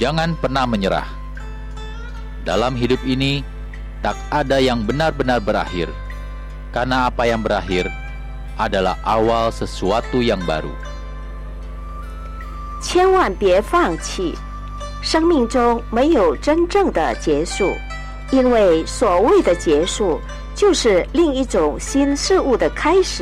jangan pernah menyerah. Dalam hidup ini, tak ada yang benar-benar berakhir, karena apa yang berakhir adalah awal sesuatu yang baru. 千万别放弃，生命中没有真正的结束，因为所谓的结束，就是另一种新事物的开始。